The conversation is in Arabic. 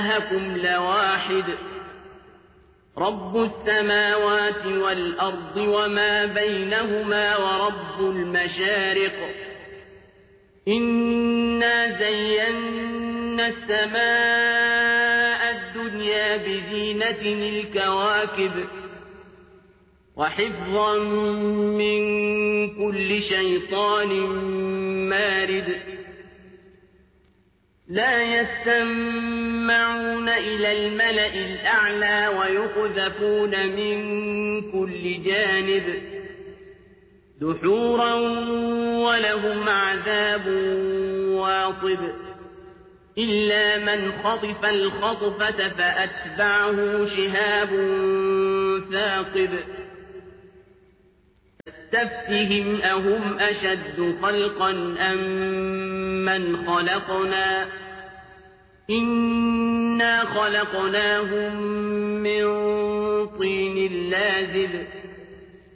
إلهكم لواحد رب السماوات والأرض وما بينهما ورب المشارق إنا زينا السماء الدنيا بزينة الكواكب وحفظا من كل شيطان مارد لا يستمعون إلى الملأ الأعلى ويقذفون من كل جانب دحورا ولهم عذاب واصب إلا من خطف الخطفة فأتبعه شهاب ثاقب فاستفتهم أهم أشد خلقا أم من خلقنا إنا خلقناهم من طين لازب